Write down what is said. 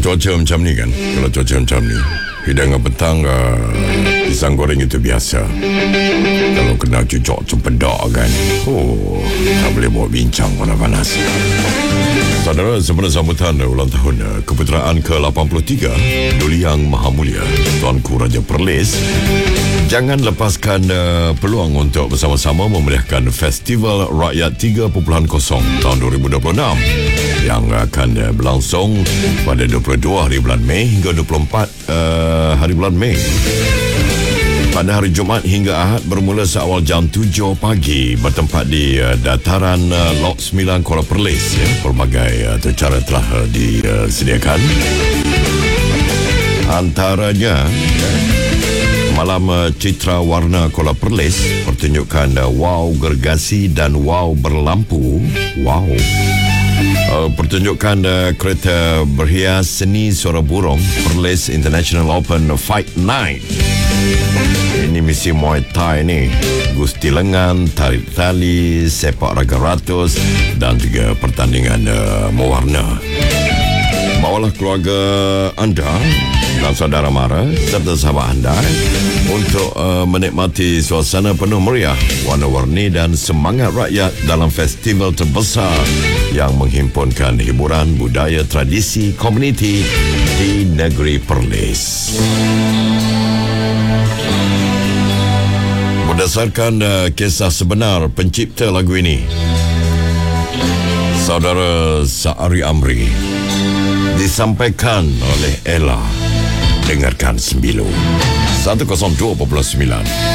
cuaca macam ni kan, kalau cuaca macam ni, hidangan petang pisang goreng itu biasa. Kalau kena cucuk cempedak kan, tak boleh buat bincang panas-panas. Saudara, sempena sambutan ulang tahun Keputeraan ke-83 Duli Yang Maha Mulia Tuanku Raja Perlis, jangan lepaskan peluang untuk bersama-sama memeriahkan Festival Rakyat 3.0 tahun 2026 yang akan berlangsung pada 22 hari bulan Mei hingga 24 hari bulan Mei. Pada hari Jumaat hingga Ahad bermula seawal jam 7 pagi bertempat di dataran Lok 9 Kuala Perlis. Pelbagai acara telah disediakan. Antaranya Malam Citra Warna Kuala Perlis, pertunjukan Wow Gergasi dan Wow Berlampu. Wow. Pertunjukan kereta berhias seni suara burung Perlis International Open Fight Night. Ini misi Muay Thai ni, gusti lengan, tarik tali, sepak raga ratus dan juga pertandingan mewarna. Bawalah keluarga anda dan saudara mara serta sahabat anda untuk menikmati suasana penuh meriah, warna-warni dan semangat rakyat dalam festival terbesar yang menghimpunkan hiburan, budaya, tradisi, komuniti di negeri Perlis. Berdasarkan kisah sebenar pencipta lagu ini, Saudara Sa'ari Amri, disampaikan oleh Ella. Dengarkan Sembilu 102.9